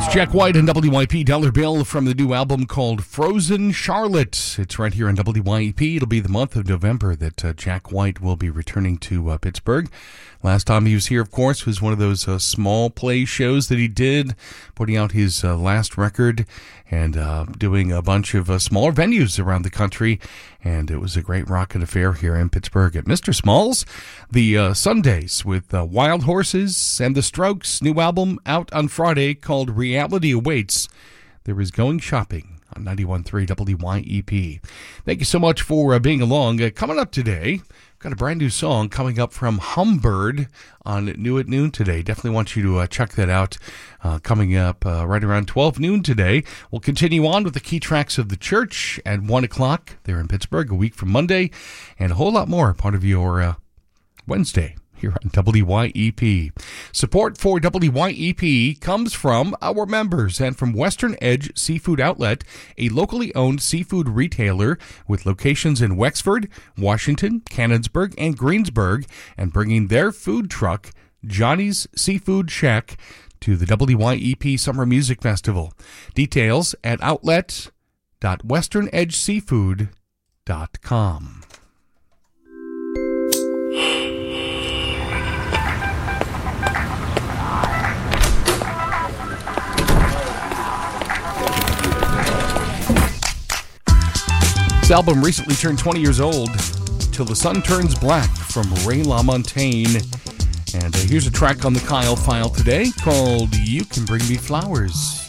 Jack White and WYP Dollar Bill from the new album called Frozen Charlotte. It's right here on WYP. It'll be the month of November that Jack White will be returning to Pittsburgh. Last time he was here, of course, was one of those small play shows that he did, putting out his last record and doing a bunch of smaller venues around the country. And it was a great rockin' affair here in Pittsburgh at Mr. Smalls. The Sundays with Wild Horses and the Strokes' new album out on Friday called Reality Awaits. There is Going Shopping on 91.3 WYEP. Thank you so much for being along. Coming up today, got a brand new song coming up from Humbird on New at Noon today. Definitely want you to check that out. Coming up right around 12 noon today. We'll continue on with the key tracks of the church at 1 o'clock there in Pittsburgh, a week from Monday, and a whole lot more, part of your Wednesday here on WYEP. Support for WYEP comes from our members and from Western Edge Seafood Outlet, a locally owned seafood retailer with locations in Wexford, Washington, Canonsburg, and Greensburg, and bringing their food truck, Johnny's Seafood Shack, to the WYEP Summer Music Festival. Details at outlet.westernedgeseafood.com. This album recently turned 20 years old, Till the Sun Turns Black, from Ray LaMontagne. And here's a track on the Kyle File today called You Can Bring Me Flowers.